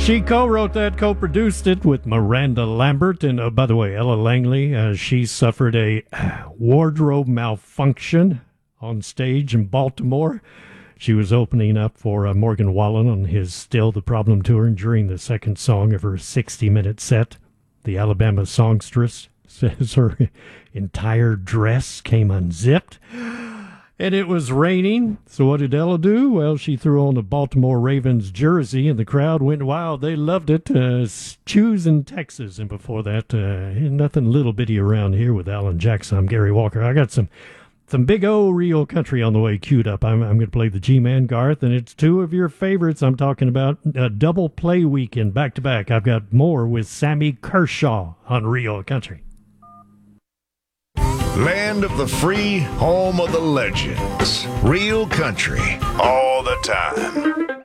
She co-wrote that, co-produced it with Miranda Lambert. And by the way, Ella Langley, she suffered a wardrobe malfunction on stage in Baltimore. She was opening up for Morgan Wallen on his Still the Problem tour, and during the second song of her 60-minute set, the Alabama songstress says her entire dress came unzipped. And it was raining, so what did Ella do? Well, she threw on a Baltimore Ravens jersey, and the crowd went wild. They loved it. Choosing Texas, and before that, nothing little bitty around here with Alan Jackson. I'm Gary Walker. I got some big old real country on the way queued up. I'm going to play the G-Man, Garth, and it's two of your favorites. I'm talking about a double play weekend back-to-back. I've got more with Sammy Kershaw on Real Country. Land of the free, home of the legends. Real country, all the time.